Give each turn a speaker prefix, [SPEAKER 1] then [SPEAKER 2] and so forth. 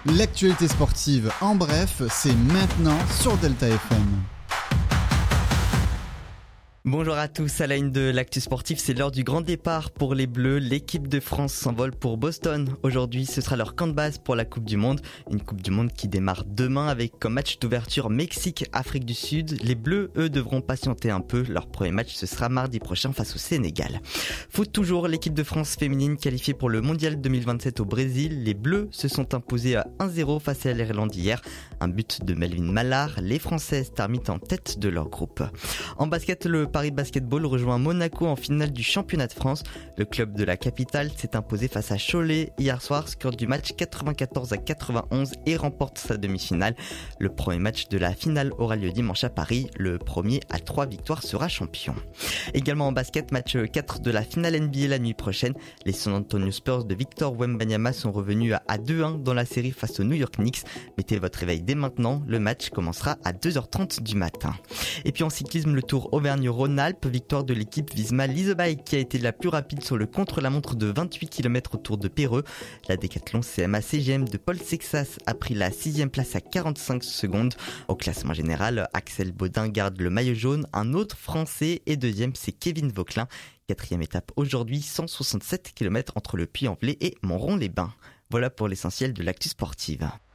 [SPEAKER 1] L'actualité sportive en bref, c'est maintenant sur Delta FM.
[SPEAKER 2] Bonjour à tous, à la une de l'actu sportif, c'est l'heure du grand départ pour les Bleus. L'équipe de France s'envole pour Boston. Aujourd'hui, ce sera leur camp de base pour la Coupe du Monde. Une Coupe du Monde qui démarre demain avec comme match d'ouverture Mexique-Afrique du Sud. Les Bleus, eux, devront patienter un peu. Leur premier match, ce sera mardi prochain face au Sénégal. Foot toujours, l'équipe de France féminine qualifiée pour le Mondial 2027 au Brésil. Les Bleus se sont imposés à 1-0 face à l'Irlande hier. Un but de Melvin Mallard. Les Françaises terminent en tête de leur groupe. En basket, le Paris Basketball rejoint Monaco en finale du championnat de France. Le club de la capitale s'est imposé face à Cholet hier soir, score du match 94-91 et remporte sa demi-finale. Le premier match de la finale aura lieu dimanche à Paris. Le premier à 3 victoires sera champion. Également en basket, match 4 de la finale NBA la nuit prochaine. Les San Antonio Spurs de Victor Wembanyama sont revenus à 2-1 dans la série face aux New York Knicks. Mettez votre réveil dès maintenant, le match commencera à 2h30 du matin. Et puis en cyclisme, le Tour Auvergne-Rhône-Alpes, victoire de l'équipe Visma Leasebike qui a été la plus rapide sur le contre-la-montre de 28 km autour de Perreux. La Décathlon CMA CGM de Paul Sexas a pris la 6e place à 45 secondes. Au classement général, Axel Baudin garde le maillot jaune. Un autre Français est deuxième, c'est Kevin Vauquelin. 4e étape aujourd'hui, 167 km entre le Puy-en-Velay et Montron-les-Bains. Voilà pour l'essentiel de l'actu sportive.